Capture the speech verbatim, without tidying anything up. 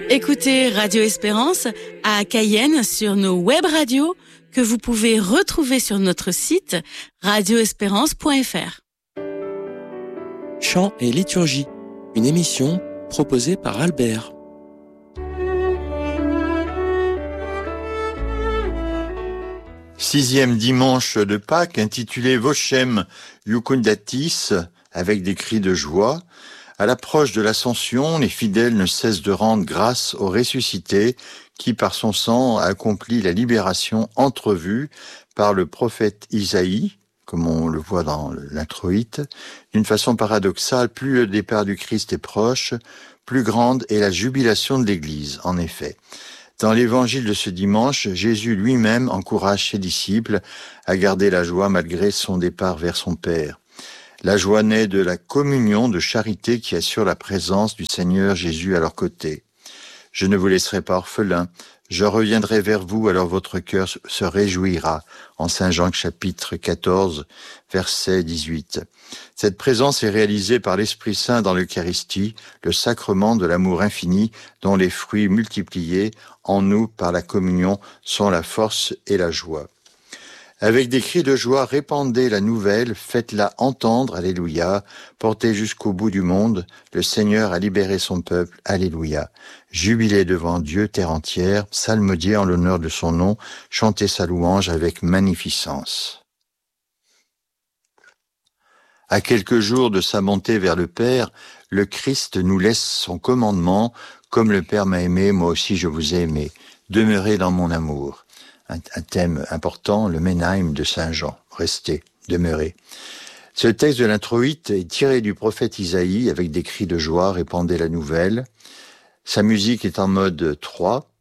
Écoutez Radio Espérance à Cayenne sur nos web radios que vous pouvez retrouver sur notre site radio espérance point f r. Chant et liturgie, une émission proposée par Albert. Sixième dimanche de Pâques, intitulé Vocem Iucundatis, avec des cris de joie. À l'approche de l'Ascension, les fidèles ne cessent de rendre grâce au ressuscité qui, par son sang, a accompli la libération entrevue par le prophète Isaïe, comme on le voit dans l'introïte. D'une façon paradoxale, plus le départ du Christ est proche, plus grande est la jubilation de l'Église, en effet. Dans l'évangile de ce dimanche, Jésus lui-même encourage ses disciples à garder la joie malgré son départ vers son Père. La joie naît de la communion de charité qui assure la présence du Seigneur Jésus à leur côté. Je ne vous laisserai pas orphelins, je reviendrai vers vous, alors votre cœur se réjouira. En Saint Jean chapitre quatorze, verset dix-huit. Cette présence est réalisée par l'Esprit Saint dans l'Eucharistie, le sacrement de l'amour infini dont les fruits multipliés en nous par la communion sont la force et la joie. Avec des cris de joie, répandez la nouvelle, faites-la entendre, alléluia, portez jusqu'au bout du monde, le Seigneur a libéré son peuple, alléluia. Jubilez devant Dieu, terre entière, psalmodiez en l'honneur de son nom, chantez sa louange avec magnificence. À quelques jours de sa montée vers le Père, le Christ nous laisse son commandement, comme le Père m'a aimé, moi aussi je vous ai aimé. Demeurez dans mon amour. Un thème important, le Menaim de Saint Jean. Restez, demeurez. Ce texte de l'introïte est tiré du prophète Isaïe avec des cris de joie, répandez la nouvelle. Sa musique est en mode trois.